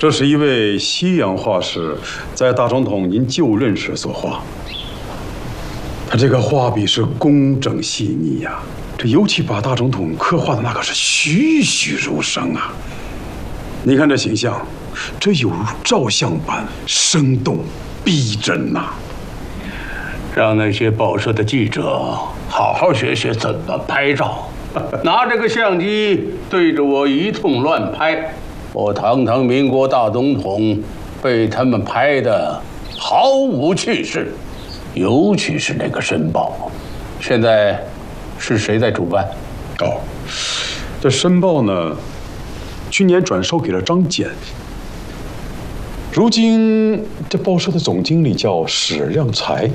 这是一位西洋画师在大总统您就任时所画。他这个画笔是工整细腻呀，这尤其把大总统刻画的那可是栩栩如生啊！你看这形象，这有如照相般生动逼真呐！ 让那些报社的记者好好学学怎么拍照，拿这个相机对着我一通乱拍。我堂堂民国大总统被他们拍的毫无趣事，尤其是那个《申报》，现在是谁在主办？ 哦，这《申报》呢，去年转售给了张謇。如今这报社的总经理叫史量才。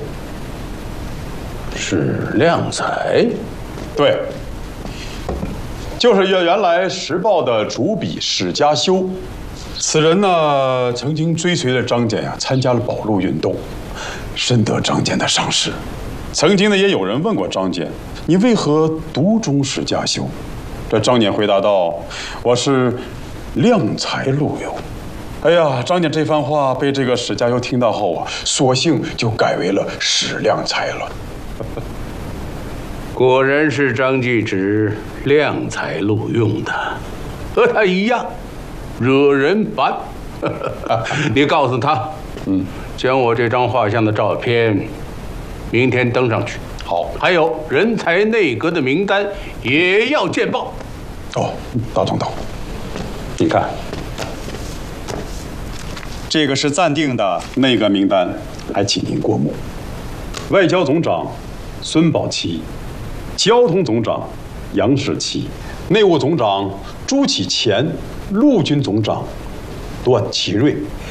史量才？ 对。就是原来《时报》的主笔史家修，此人呢曾经追随着张謇参加了保路运动，深得张謇的赏识。曾经呢也有人问过张謇，你为何独钟史家修？这张謇回答道：“我是量才录用。”哎呀，张謇这番话被这个史家修听到后索性就改为了史量才了。 果然是张继直量才录用的，和他一样，惹人烦。你告诉他，将我这张画像的照片，明天登上去。 好， 还有人才内阁的名单也要见报。 哦，大总统，你看，这个是暂定的内阁名单，还请您过目。外交总长孙宝琦。交通总长杨士奇，内务总长朱启潜，陆军总长段祺瑞，